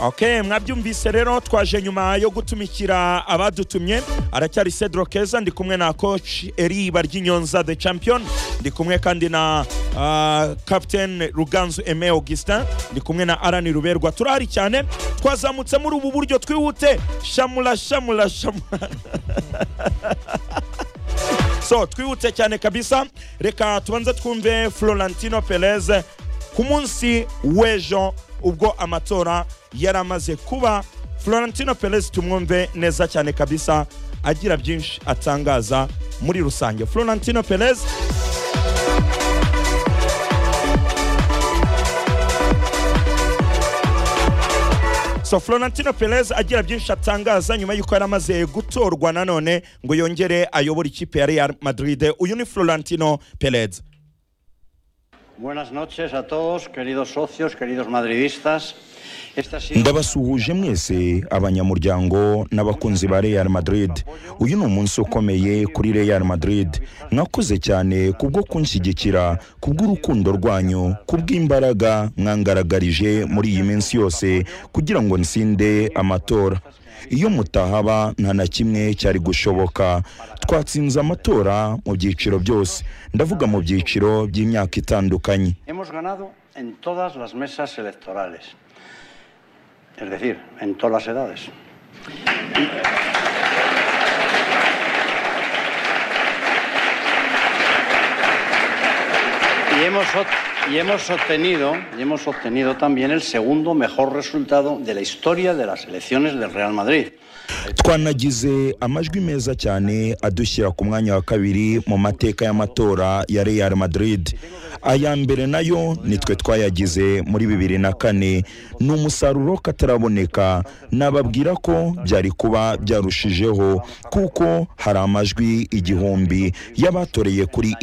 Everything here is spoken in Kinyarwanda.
Okay, mwabyumvise rero twaje nyuma yo gutumikira abadutumye aracyari Cedro Keza ndi kumwe na coach Eri Baryinyonza the champion ndi kumwe kandi na captain Ruganzu Aime Augustin ndi kumwe na Arani Ruberwa turahari cyane twazamutse muri ubu buryo twihute shamula so twihute cyane kabisa reka tubanze twumve Florentino Perez ku munsi w'ejo ubwo amatora yaramaze kuba. Florentino Perez tumwumve neza cyane kabisa agira byinshi atangaza muri rusange. Florentino Perez Florentino Perez agira byinshi atangaza nyuma yuko yaramaze gutorwa nanone ngo yongere ayobora ikipe ya Real Madrid. Uyu ni Florentino Perez. Buenas noches a todos, queridos socios, queridos madridistas. Ndabasuhuje mwese abanyamuryango n'abakunzi ba Real Madrid. Uyu ni umunsi ukomeye kuri Real Madrid. Mwakoze cyane kubwo kunshyigikira, kubw'urukundo rwanyu, kubw'imbaraga mwangaragarije muri iyi minsi yose kugira ngo nsinde amatora. Iyo mutahaba nta na kimwe cyari gushoboka. Twatsinze amatora mu byiciro byose, ndavuga mu byiciro by'imyaka itandukanye. Hemos ganado en todas las mesas electorales. Es decir, en todas las edades. Y hemos obtenido también el segundo mejor resultado de la historia de las elecciones del Real Madrid. Twanagize amajwi meza cyane adushyira ku mwanya wa kabiri mu mateka y'amatora ya Real Madrid. Aya mbere nayo nitwe twayagize muri 2004 n'umusaruro kataraboneka. Nababwira ko byari kuba byarushijeho kuko hari amajwi igihumbi y'abatoreye kuri